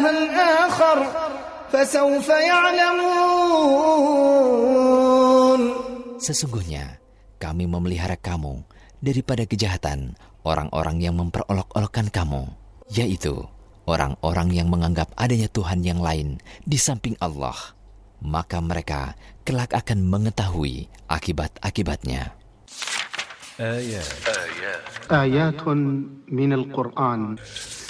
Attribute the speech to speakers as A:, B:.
A: إلها آخر فسوف يعلمون.
B: Sesungguhnya kami memelihara kamu daripada kejahatan orang-orang yang memperolok-olokkan kamu, yaitu orang-orang yang menganggap adanya Tuhan yang lain di samping Allah. Maka mereka kelak akan mengetahui akibat-akibatnya.
C: آيات من القرآن